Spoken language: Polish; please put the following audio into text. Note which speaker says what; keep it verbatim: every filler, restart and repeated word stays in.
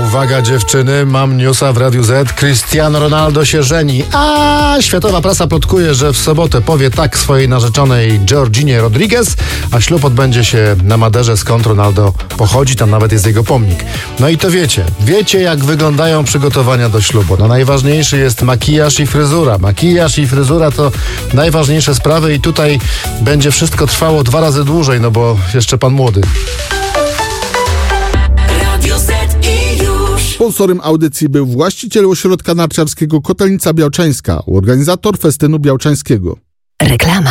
Speaker 1: Uwaga dziewczyny, mam newsa w Radiu Z. Cristiano Ronaldo się żeni. A światowa prasa plotkuje, że w sobotę powie tak swojej narzeczonej Georginie Rodriguez, a ślub odbędzie się na Maderze, skąd Ronaldo pochodzi. Tam nawet jest jego pomnik. No i to wiecie. Wiecie, jak wyglądają przygotowania do ślubu. No najważniejszy jest makijaż i fryzura. Makijaż i fryzura to najważniejsze sprawy i tutaj będzie wszystko trwało dwa razy dłużej, no bo jeszcze pan młody.
Speaker 2: Sponsorem audycji był właściciel ośrodka narciarskiego Kotelnica Białczańska, organizator festynu białczańskiego.
Speaker 3: Reklama.